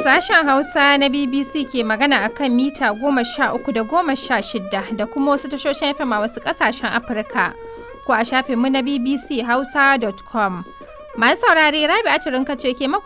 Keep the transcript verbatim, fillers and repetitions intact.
Sashen Hausa na B B C ke magana a kan mita goma sha uku da goma sha shida da kuma wasu tashoshin F M a wasu ƙasashen Afirka, ko a shafinmu na b b c hausa dot com. Masu saurare Rabi'atu Rinka ce ke maku